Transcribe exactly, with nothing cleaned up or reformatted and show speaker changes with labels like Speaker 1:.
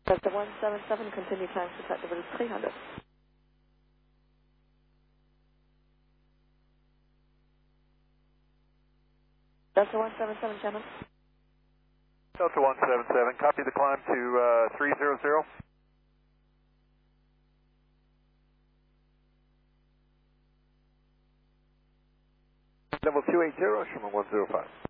Speaker 1: Delta one seven seven, continue climb to flight level three hundred. Delta one seven seven, Shannon.
Speaker 2: Delta one seven seven, copy the climb to uh, three hundred. Level two eighty, Sherman one zero five.